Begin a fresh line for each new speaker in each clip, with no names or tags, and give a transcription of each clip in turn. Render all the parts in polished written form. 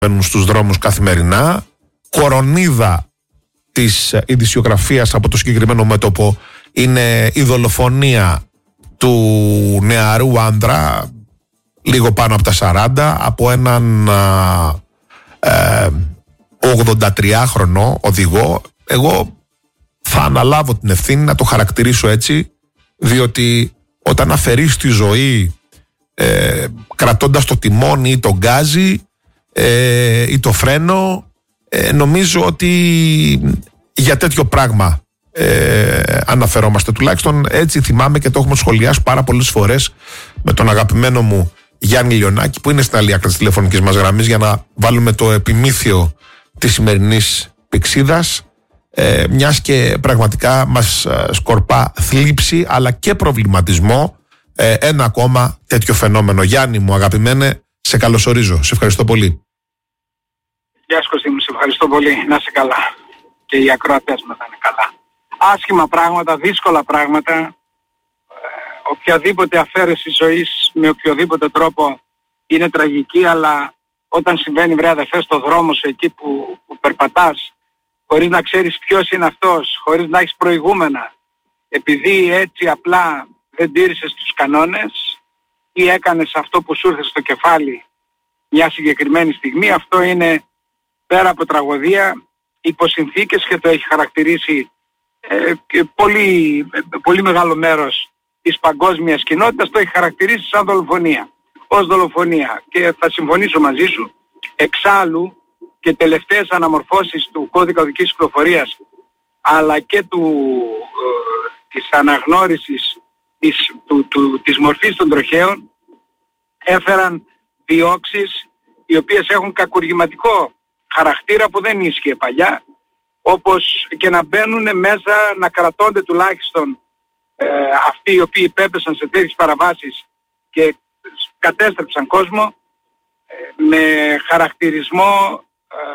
μπαίνουν στους δρόμους καθημερινά. Κορονίδα της ειδησιογραφίας από το συγκεκριμένο μέτωπο είναι η δολοφονία του νεαρού άντρα, λίγο πάνω από τα 40, από έναν 83χρονο οδηγό. Εγώ θα αναλάβω την ευθύνη να το χαρακτηρίσω έτσι, διότι όταν αφαιρείς τη ζωή κρατώντας το τιμόνι ή το γκάζι ή το φρένο, νομίζω ότι για τέτοιο πράγμα αναφερόμαστε. Τουλάχιστον έτσι θυμάμαι και το έχουμε σχολιάσει πάρα πολλές φορές με τον αγαπημένο μου Γιάννη Λιονάκη, που είναι στην άλλη άκρη της τηλεφωνικής μας γραμμής, για να βάλουμε το επιμήθειο της σημερινής πηξίδας, μιας και πραγματικά μας σκορπά θλίψη αλλά και προβληματισμό ένα ακόμα τέτοιο φαινόμενο. Γιάννη μου, αγαπημένε, σε καλωσορίζω. Σε ευχαριστώ πολύ.
Γεια σου Κωστή μου, σε ευχαριστώ πολύ. Να είσαι καλά. Και οι ακροατές μας να είναι καλά. Άσχημα πράγματα, δύσκολα πράγματα. Οποιαδήποτε αφαίρεση ζωής με οποιοδήποτε τρόπο είναι τραγική, αλλά όταν συμβαίνει, βρε αδερφέ, στο δρόμο σου, εκεί που περπατάς, χωρίς να ξέρεις ποιος είναι αυτός, χωρίς να έχεις προηγούμενα, επειδή έτσι απλά δεν τήρησες τους κανόνες ή έκανες αυτό που σου ήρθε στο κεφάλι μια συγκεκριμένη στιγμή, αυτό είναι πέρα από τραγωδία, υποσυνθήκες, και το έχει χαρακτηρίσει πολύ μεγάλο μέρος της παγκόσμιας κοινότητας, το έχει χαρακτηρίσει σαν δολοφονία, ως δολοφονία. Και θα συμφωνήσω μαζί σου, εξάλλου και τελευταίες αναμορφώσεις του κώδικα οδικής κυκλοφορίας, αλλά και της αναγνώρισης της μορφής των τροχαίων, έφεραν διώξεις οι οποίες έχουν κακουργηματικό χαρακτήρα που δεν ίσχυε παλιά, όπως και να μπαίνουν μέσα, να κρατώνται τουλάχιστον αυτοί οι οποίοι υπέπεσαν σε τέτοιες παραβάσεις και κατέστρεψαν κόσμο, με χαρακτηρισμό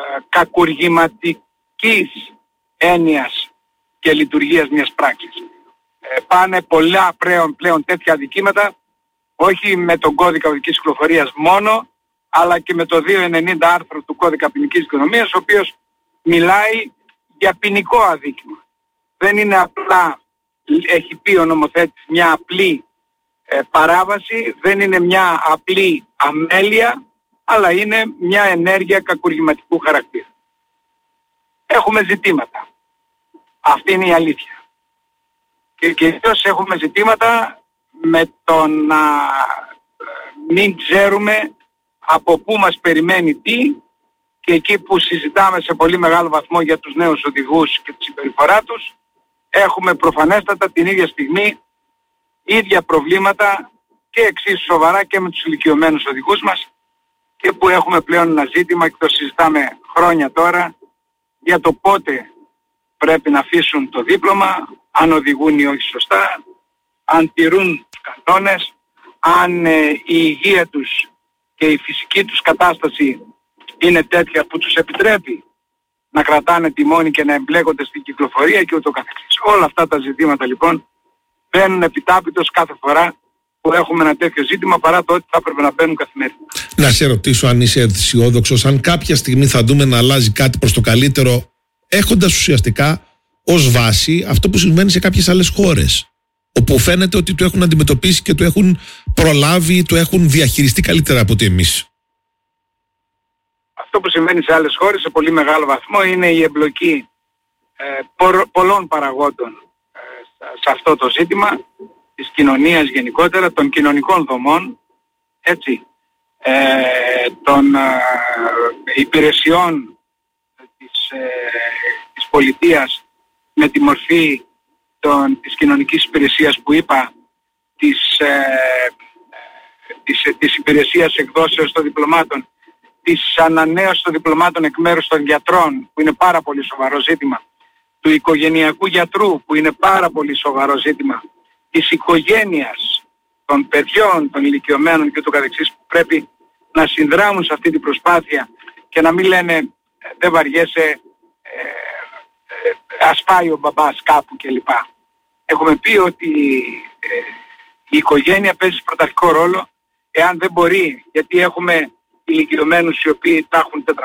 κακουργηματικής έννοιας και λειτουργίας μιας πράξης. Πάνε πολλά πλέον τέτοια αδικήματα, όχι με τον κώδικα οδικής κυκλοφορίας μόνο, αλλά και με το 290 άρθρο του κώδικα ποινικής οικονομίας, ο οποίος μιλάει για ποινικό αδίκημα. Δεν είναι απλά, έχει πει ο νομοθέτης, μια απλή παράβαση, δεν είναι μια απλή αμέλεια, αλλά είναι μια ενέργεια κακουργηματικού χαρακτήρα. Έχουμε ζητήματα. Αυτή είναι η αλήθεια. Και κυρίως έχουμε ζητήματα με το να μην ξέρουμε από πού μας περιμένει τι, και εκεί που συζητάμε σε πολύ μεγάλο βαθμό για τους νέους οδηγούς και τη συμπεριφορά τους, έχουμε προφανέστατα την ίδια στιγμή ίδια προβλήματα και εξίσου σοβαρά και με τους ηλικιωμένους οδηγούς μας, και που έχουμε πλέον ένα ζήτημα, και το συζητάμε χρόνια τώρα, για το πότε πρέπει να αφήσουν το δίπλωμα, αν οδηγούν ή όχι σωστά, αν τηρούν τους κανόνες, αν η υγεία τους και η φυσική τους κατάσταση είναι τέτοια που τους επιτρέπει να κρατάνε τιμόνι και να εμπλέκονται στην κυκλοφορία και ούτω καθεξής. Όλα αυτά τα ζητήματα λοιπόν μπαίνουν επιτάπητος κάθε φορά που έχουμε ένα τέτοιο ζήτημα, παρά το ότι θα έπρεπε να μπαίνουν καθημερινά.
Να σε ρωτήσω αν είσαι αισιόδοξος, αν κάποια στιγμή θα δούμε να αλλάζει κάτι προς το καλύτερο, έχοντας ουσιαστικά ως βάση αυτό που συμβαίνει σε κάποιες άλλες χώρες, όπου φαίνεται ότι το έχουν αντιμετωπίσει και το έχουν προλάβει, το έχουν διαχειριστεί καλύτερα από ότι εμείς.
Αυτό που συμβαίνει σε άλλες χώρες σε πολύ μεγάλο βαθμό είναι η εμπλοκή πολλών παραγόντων σε αυτό το ζήτημα, της κοινωνίας γενικότερα, των κοινωνικών δομών, έτσι, των υπηρεσιών της πολιτείας με τη μορφή της κοινωνικής υπηρεσίας που είπα, της υπηρεσίας εκδόσεως των διπλωμάτων, της ανανέωσης των διπλωμάτων εκ μέρους των γιατρών, που είναι πάρα πολύ σοβαρό ζήτημα, του οικογενειακού γιατρού, που είναι πάρα πολύ σοβαρό ζήτημα, της οικογένειας, των παιδιών, των ηλικιωμένων και ούτω καθεξής, που πρέπει να συνδράμουν σε αυτή την προσπάθεια και να μην λένε δεν βαριέσαι, ας πάει ο μπαμπάς κάπου κλπ. Έχουμε πει ότι η οικογένεια παίζει πρωταρχικό ρόλο, εάν δεν μπορεί, γιατί έχουμε ηλικιωμένους οι οποίοι τα έχουν